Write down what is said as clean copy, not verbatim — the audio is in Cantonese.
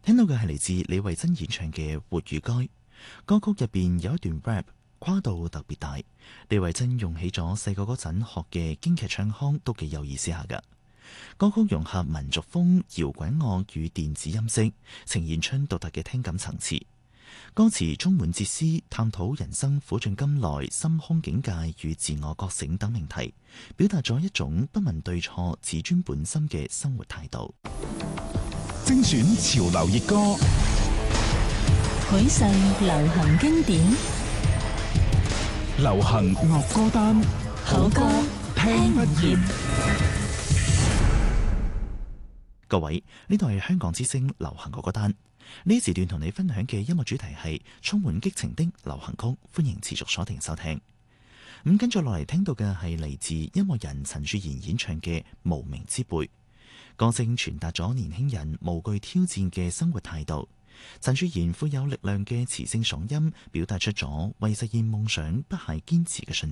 聽到嘅係嚟自李慧珍演唱嘅《活與該》歌曲，入邊有一段 rap 跨度特別大。李慧珍用起咗細個嗰陣學嘅京劇唱腔，都幾有意思下㗎。歌曲融合民族風、搖滾樂與電子音色，呈現出獨特嘅聽感層次。歌詞充滿哲思，探討人生苦盡甘來、心胸境界與自我覺醒等命題，表達咗一種不問對錯、自尊本心嘅生活態度。 精選潮流熱歌， 許世流行經典， 流行樂歌單， 好歌聽不厭。 各位，呢度係香港之聲流行樂歌單。呢時段同你分享嘅音樂主題係充滿激情的流行曲，歡迎持續鎖定收聽。咁跟住落嚟聽到嘅係嚟自音樂人陳樹賢演唱嘅《無名之輩》。歌聲傳達咗年輕人無懼挑戰嘅生活態度。陳樹賢富有力量嘅磁性嗓音，表達出咗為實現夢想不懈堅持嘅信念。